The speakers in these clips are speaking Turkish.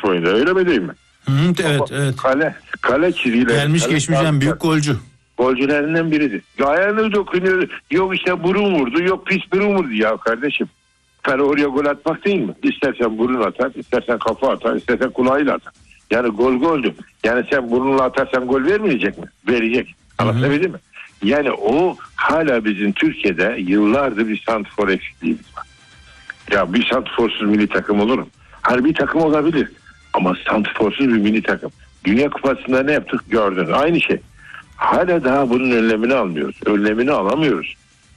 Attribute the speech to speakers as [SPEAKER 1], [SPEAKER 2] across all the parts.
[SPEAKER 1] 60 boyunda, öyle mi değil mi?
[SPEAKER 2] Evet.
[SPEAKER 1] Kale çizgileri.
[SPEAKER 2] Gelmiş geçmiş en büyük golcü.
[SPEAKER 1] Golcülerinden biridir. Ayağını dokunuyor. Yok işte burun vurdu. Yok pis burun vurdu. Ya kardeşim. Kale oraya gol atmak değil mi? İstersen burun atar, istersen kafa atar, istersen kulağıyla atar. Yani goldü. Yani sen burnunla atarsan gol vermeyecek mi? Verecek. Anlatabildim mi? Yani o hala bizim Türkiye'de yıllardır bir santrfor eksikliğimiz var. Ya bir santrforsuz milli takım olur mu? Hani bir takım olabilir. Ama santrforsuz bir milli takım. Dünya Kupası'nda ne yaptık gördün. Aynı şey. Hala daha bunun önlemini almıyoruz. Önlemini alamıyoruz.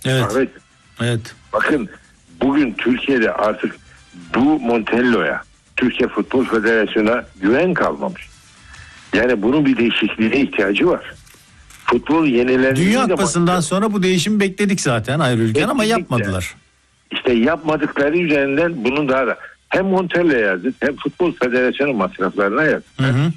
[SPEAKER 2] Evet.
[SPEAKER 1] Bakın bugün Türkiye'de artık bu Montello'ya, Türkiye Futbol Federasyonu'na güven kalmamış. Yani bunun bir değişikliğine ihtiyacı var. Futbol yenilendiği
[SPEAKER 2] Dünya Kupası'ndan sonra bu değişimi bekledik zaten Hayri Ülgen ama yapmadılar.
[SPEAKER 1] İşte yapmadıkları üzerinden bunun daha da hem Montello'ya yazdık hem Futbol Federasyonu masraflarına yazdık.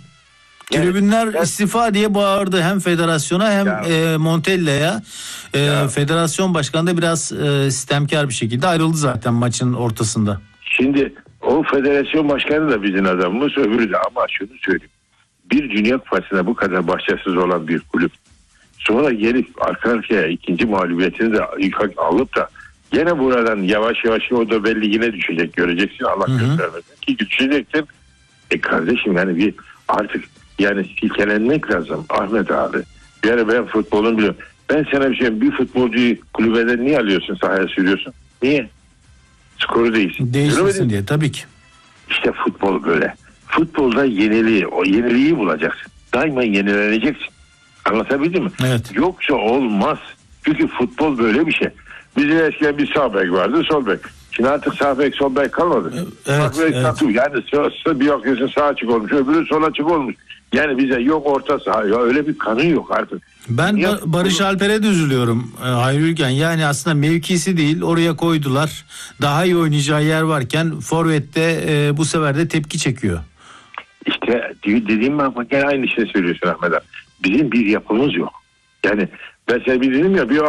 [SPEAKER 2] Tribünler istifa diye bağırdı hem federasyona hem Montella'ya. Federasyon başkanı da biraz sistemkar bir şekilde ayrıldı zaten maçın ortasında.
[SPEAKER 1] Şimdi o federasyon başkanı da bizim adamımız, öbürü de, ama şunu söyleyeyim. Bir Dünya Kupası'na bu kadar başarısız olan bir kulüp sonra gelip arka arkaya ikinci mağlubiyetini de alıp da gene buradan yavaş yavaş o da belli yine düşecek, göreceksin, Allah göstermesin ki düşeceksin. Kardeşim yani bir artık yani silkelenmek lazım Ahmet abi. Yani ben futbolun biliyorum. Ben sana bir şey, bir futbolcuyu kulübeden niye alıyorsun, sahaya sürüyorsun? Niye? Skoru
[SPEAKER 2] değiştirsin diye tabii ki.
[SPEAKER 1] İşte futbol böyle. Futbolda o yeniliği bulacaksın. Daima yenileneceksin. Anlatabildim mi?
[SPEAKER 2] Evet.
[SPEAKER 1] Yoksa olmaz. Çünkü futbol böyle bir şey. Bizim eskiden bir sağ bek vardı, sol bek. Şimdi artık sağ bek, sol bek kalmadı.
[SPEAKER 2] Evet.
[SPEAKER 1] Yani bir bakıyorsun sağ açık olmuş, öbürü sol açık olmuş. Yani bize yok orta saha, ya öyle bir kanı yok artık.
[SPEAKER 2] Ben Barış Alper'e de üzülüyorum Hayri Ülgen. Yani aslında mevkisi değil, oraya koydular. Daha iyi oynayacağı yer varken forvette bu sefer de tepki çekiyor.
[SPEAKER 1] İşte dediğim bak gene aynı şey söylüyorsun Ahmet abi. Bizim bir yapımız yok. Yani ben sana bir dedim ya, bir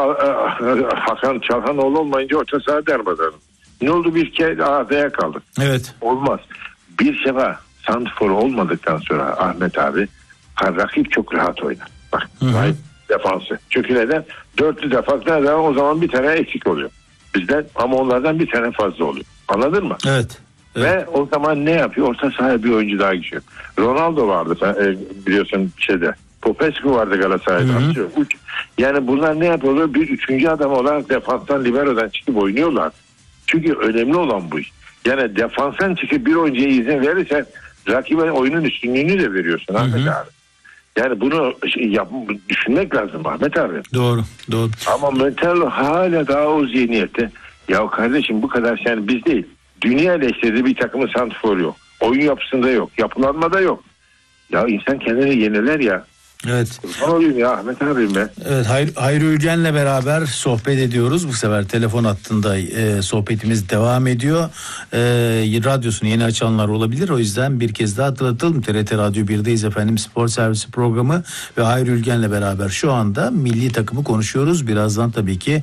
[SPEAKER 1] Hakan Çalhanoğlu olmayınca orta saha dermadan. Ne oldu, bir kez AF'ye kaldık.
[SPEAKER 2] Evet.
[SPEAKER 1] Olmaz. Bir sefer santrfor olmadıktan sonra Ahmet abi rakip çok rahat oynar. Bak defansı. Çünkü neden? Dörtlü defans nereden? O zaman bir tane eksik oluyor. Bizden ama onlardan bir tane fazla oluyor. Anladın mı?
[SPEAKER 2] Evet.
[SPEAKER 1] Ve o zaman ne yapıyor? Orta sahaya bir oyuncu daha geçiyor. Ronaldo vardı biliyorsun şeyde. Popescu vardı Galatasaray'da. Yani bunlar ne yapıyorlar? Bir üçüncü adam olarak defanstan, libero'dan çıkıp oynuyorlar. Çünkü önemli olan bu iş. Yani defanstan çıkıp bir oyuncuya izin verirsen rakibe oyunun üstünlüğünü de veriyorsun Ahmet abi. Yani bunu düşünmek lazım Ahmet abi.
[SPEAKER 2] Doğru.
[SPEAKER 1] Ama Montella hala daha o zihniyette. Ya kardeşim bu kadar sen biz değil. Dünya eleştirdiği bir takımın santrforu yok. Oyun yapısında yok. Yapılanmada yok. Ya insan kendini yeniler ya.
[SPEAKER 2] Evet.
[SPEAKER 1] Ne olayım ya Ahmet abim ben.
[SPEAKER 2] Evet, Hayri Ülgen'le beraber sohbet ediyoruz. Bu sefer telefon hattında sohbetimiz devam ediyor. Radyosunu yeni açanlar olabilir. O yüzden bir kez daha hatırlatalım. TRT Radyo 1'deyiz efendim. Spor Servisi programı ve Hayri Ülgen'le beraber şu anda milli takımı konuşuyoruz. Birazdan tabii ki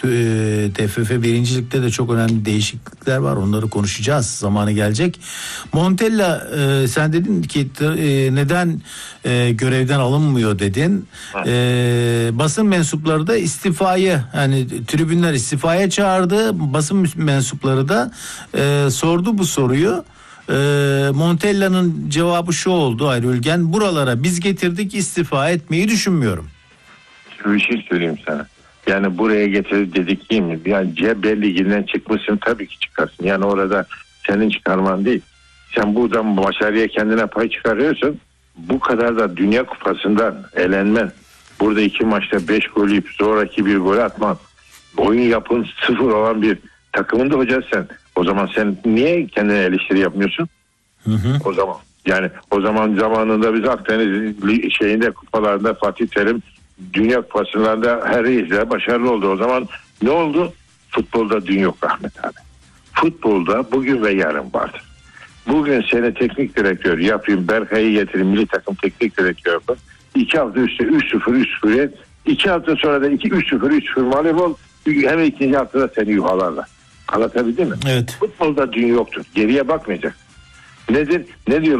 [SPEAKER 2] TFF birincilikte de çok önemli değişiklikler var. Onları konuşacağız. Zamanı gelecek. Montella sen dedin ki neden görevden alınmıyor dedin. Basın mensupları da istifayı, yani tribünler istifaya çağırdı. Basın mensupları da sordu bu soruyu. Montella'nın cevabı şu oldu Hayri Ülgen. Buralara biz getirdik, istifa etmeyi düşünmüyorum.
[SPEAKER 1] Bir şey söyleyeyim sana. Yani buraya getirdik dedik değil mi? Yani CBL Ligi'nden çıkmışsın, tabii ki çıkarsın. Yani orada senin çıkarman değil. Sen buradan başarıya kendine pay çıkarıyorsun. Bu kadar da Dünya Kupası'ndan elenmen. Burada 2 maçta 5 gol yiyip sonraki bir gol atman. Oyun yapın 0 olan bir takımın da hocası sen. O zaman sen niye kendine eleştiri yapmıyorsun? O zaman. Yani o zaman zamanında biz Akdeniz şeyinde kupalarında Fatih Terim Dünya Kupası'nda her izle başarılı oldu. O zaman ne oldu? Futbolda dün yok Ahmet abi. Futbolda bugün ve yarın vardır. Bugün seni teknik direktör yapayım, Berkay'ı getireyim, milli takım teknik direktör yapayım. 2 hafta üstü 3-0 2 hafta sonra da 3-0 mağlup ol. Hemen ikinci haftada seni yuhalarlar. Anlatabildim mi?
[SPEAKER 2] Evet.
[SPEAKER 1] Futbolda dün yoktur. Geriye bakmayacak. Nedir? Ne diyor?